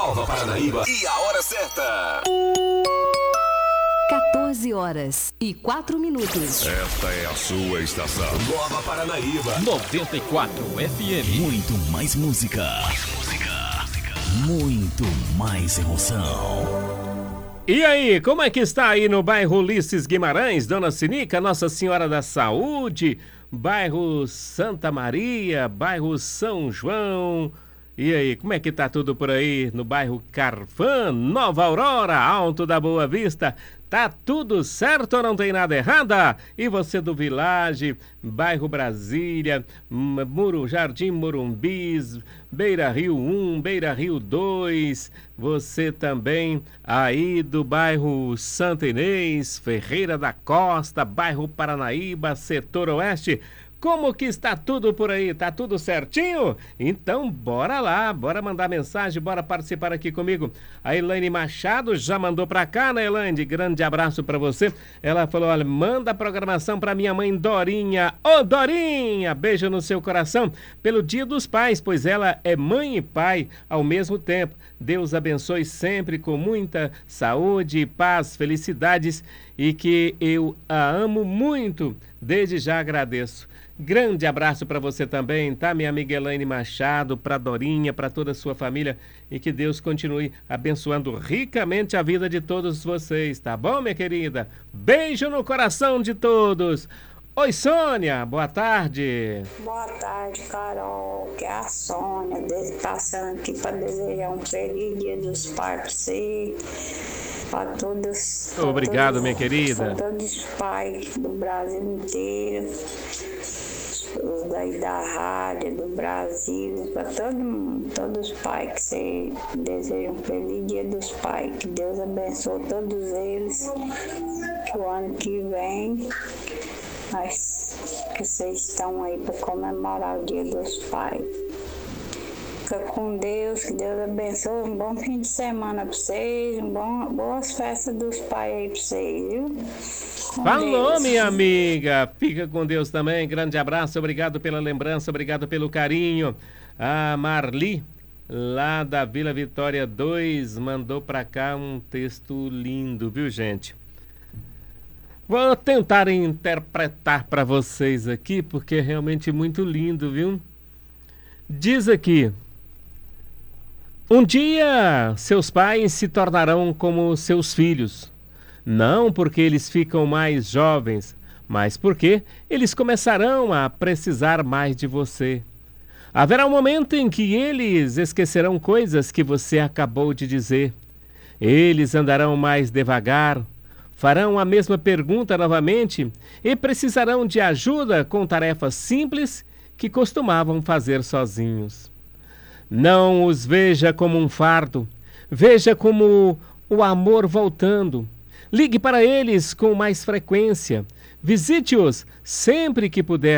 Nova Paranaíba e a hora certa. 14h04. Esta é a sua estação. Nova Paranaíba. 94 FM. Muito mais música. Muito mais emoção. E aí, como é que está aí no bairro Ulisses Guimarães, Dona Sinica, Nossa Senhora da Saúde, bairro Santa Maria, bairro São João? E aí, como é que tá tudo por aí no bairro Carfã, Nova Aurora, Alto da Boa Vista? Tá tudo certo ou não tem nada errada? E você do Village, bairro Brasília, Jardim Morumbis, Beira Rio 1, Beira Rio 2, você também aí do bairro Santa Inês, Ferreira da Costa, bairro Paranaíba, setor oeste. Como que está tudo por aí? Tá tudo certinho? Então bora lá, bora mandar mensagem, bora participar aqui comigo. A Elaine Machado já mandou pra cá, né, Elaine? Grande abraço pra você. Ela falou, olha, manda a programação pra minha mãe Dorinha. Ô Dorinha, beijo no seu coração pelo Dia dos Pais, pois ela é mãe e pai ao mesmo tempo. Deus abençoe sempre com muita saúde, paz, felicidades e que eu a amo muito. Desde já agradeço. Grande abraço para você também, tá, minha amiga Elaine Machado, para Dorinha, para toda a sua família e que Deus continue abençoando ricamente a vida de todos vocês, tá bom, minha querida? Beijo no coração de todos. Oi, Sônia, boa tarde. Boa tarde, Carol, que é a Sônia, passando aqui para desejar um feliz Dia dos Pais para você, para todos. Obrigado, minha querida. Para todos os pais do Brasil inteiro, os daí da rádio, do Brasil, para todos os pais que você deseja um feliz Dia dos Pais, que Deus abençoe todos eles, que o ano que vem, mas que vocês estão aí para comemorar o Dia dos Pais. Fica com Deus, que Deus abençoe, um bom fim de semana para vocês, boas festas dos pais aí para vocês, viu? Falou, Deus. minha amiga. Fica com Deus também. Grande abraço. Obrigado pela lembrança. Obrigado pelo carinho. A Marli, lá da Vila Vitória 2, mandou pra cá um texto lindo, viu, gente? Vou tentar interpretar pra vocês aqui, porque é realmente muito lindo, viu? Diz aqui: um dia seus pais se tornarão como seus filhos. Não porque eles ficam mais jovens, mas porque eles começarão a precisar mais de você. Haverá um momento em que eles esquecerão coisas que você acabou de dizer. Eles andarão mais devagar, farão a mesma pergunta novamente e precisarão de ajuda com tarefas simples que costumavam fazer sozinhos. Não os veja como um fardo, veja como o amor voltando. Ligue para eles com mais frequência. Visite-os sempre que puder.